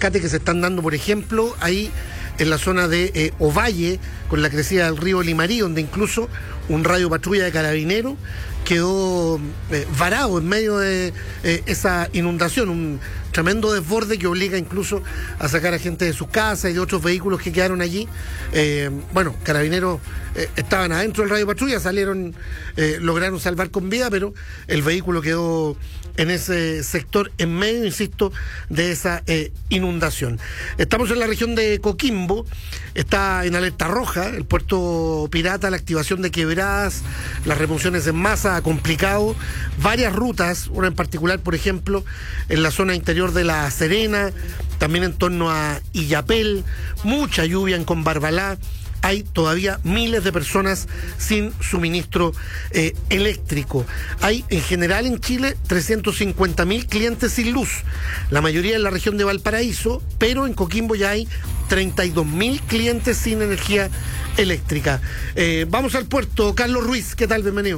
rescate que se están dando, por ejemplo, ahí en la zona de Ovalle, con la crecida del río Limarí, donde incluso un radio patrulla de Carabineros quedó varado en medio de esa inundación, un tremendo desborde que obliga incluso a sacar a gente de sus casas y de otros vehículos que quedaron allí. Carabineros estaban adentro del radio patrulla, lograron salvar con vida, pero el vehículo quedó en ese sector, en medio, insisto, de esa inundación. Estamos en la región de Coquimbo, está en alerta roja, el puerto Pirata, la activación de quebradas, las remociones en masa ha complicado varias rutas, una en particular, por ejemplo, en la zona interior de La Serena, también en torno a Illapel, mucha lluvia en Combarbalá. Hay todavía miles de personas sin suministro eléctrico. Hay en general en Chile 350.000 clientes sin luz, la mayoría en la región de Valparaíso, pero en Coquimbo ya hay 32.000 clientes sin energía eléctrica. Vamos al puerto. Carlos Ruiz, ¿qué tal? Bienvenido.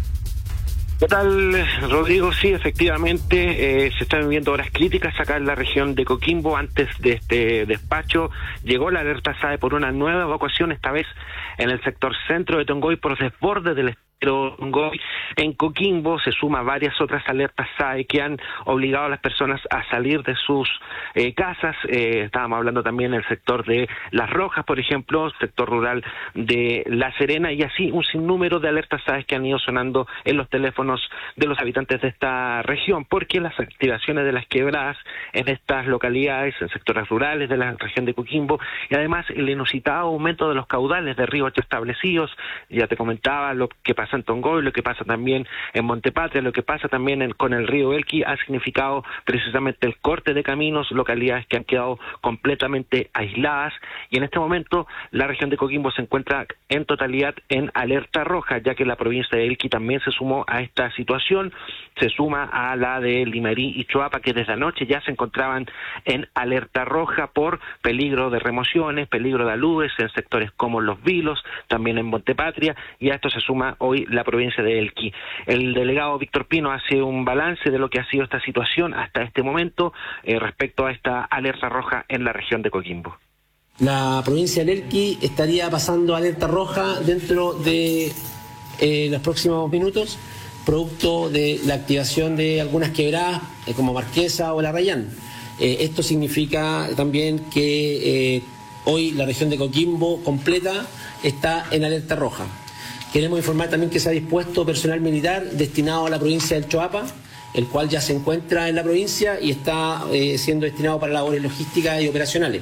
¿Qué tal, Rodrigo? Sí, efectivamente, se están viviendo horas críticas acá en la región de Coquimbo. Antes de este despacho llegó la alerta SAE por una nueva evacuación, esta vez en el sector centro de Tongoy por desborde del Tongoy. En Coquimbo se suma varias otras alertas SAE que han obligado a las personas a salir de sus casas. Estábamos hablando también del sector de Las Rojas, por ejemplo, sector rural de La Serena, y así un sinnúmero de alertas SAE que han ido sonando en los teléfonos de los habitantes de esta región, porque las activaciones de las quebradas en estas localidades, en sectores rurales de la región de Coquimbo, y además el inusitado aumento de los caudales de ríos establecidos. Ya te comentaba lo que pasa en Tongoy, lo que pasa también en Montepatria, lo que pasa también con el río Elqui, ha significado precisamente el corte de caminos, localidades que han quedado completamente aisladas, y en este momento la región de Coquimbo se encuentra en totalidad en alerta roja, ya que la provincia de Elqui también se sumó a esta situación, se suma a la de Limarí y Choapa, que desde anoche ya se encontraban en alerta roja por peligro de remociones, peligro de aludes en sectores como Los Vilos, también en Montepatria, y a esto se suma hoy la provincia de Elqui. El delegado Víctor Pino hace un balance de lo que ha sido esta situación hasta este momento respecto a esta alerta roja en la región de Coquimbo. La provincia de Elqui estaría pasando alerta roja dentro de los próximos minutos, producto de la activación de algunas quebradas como Marquesa o La Rayán. Esto significa también que hoy la región de Coquimbo completa está en alerta roja. Queremos informar también que se ha dispuesto personal militar destinado a la provincia del Choapa, el cual ya se encuentra en la provincia y está siendo destinado para labores logísticas y operacionales.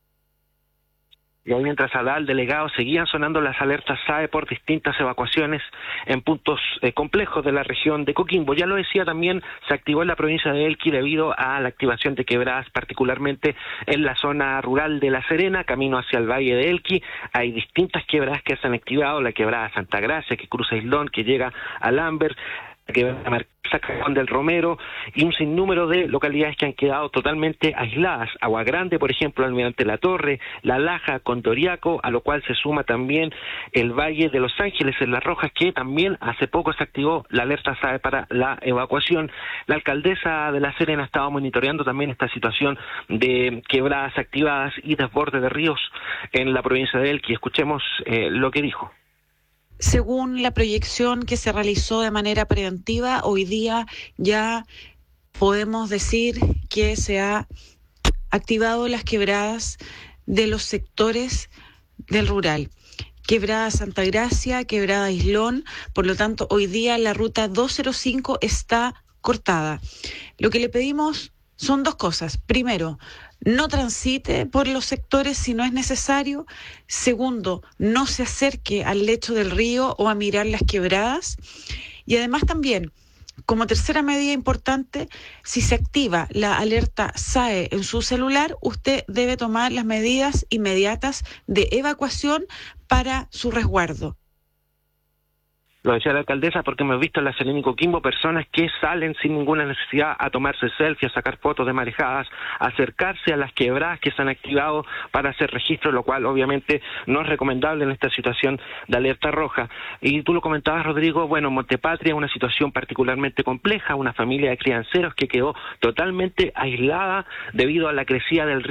Y hoy, mientras hablaba el delegado, seguían sonando las alertas SAE por distintas evacuaciones en puntos complejos de la región de Coquimbo. Ya lo decía también, se activó en la provincia de Elqui debido a la activación de quebradas, particularmente en la zona rural de La Serena, camino hacia el valle de Elqui. Hay distintas quebradas que se han activado, la quebrada Santa Gracia, que cruza Islón, que llega a Lambert, la quebrada Marquesa, Cajón del Romero, y un sinnúmero de localidades que han quedado totalmente aisladas. Agua Grande, por ejemplo, Almirante La Torre, La Laja, Contoriaco, a lo cual se suma también el Valle de Los Ángeles, en Las Rojas, que también hace poco se activó la alerta SAE para la evacuación. La alcaldesa de La Serena ha estado monitoreando también esta situación de quebradas activadas y desborde de ríos en la provincia de Elqui. Escuchemos lo que dijo. Según la proyección que se realizó de manera preventiva, hoy día ya podemos decir que se ha activado las quebradas de los sectores del rural. Quebrada Santa Gracia, Quebrada Islón, por lo tanto hoy día la ruta 205 está cortada. Lo que le pedimos son dos cosas. Primero, no transite por los sectores si no es necesario. Segundo, no se acerque al lecho del río o a mirar las quebradas. Y además también, como tercera medida importante, si se activa la alerta SAE en su celular, usted debe tomar las medidas inmediatas de evacuación para su resguardo. Lo decía la alcaldesa porque hemos visto en La Serena y Coquimbo personas que salen sin ninguna necesidad a tomarse selfies, a sacar fotos de marejadas, a acercarse a las quebradas que se han activado para hacer registro, lo cual obviamente no es recomendable en esta situación de alerta roja. Y tú lo comentabas, Rodrigo, bueno, Montepatria es una situación particularmente compleja, una familia de crianceros que quedó totalmente aislada debido a la crecida del río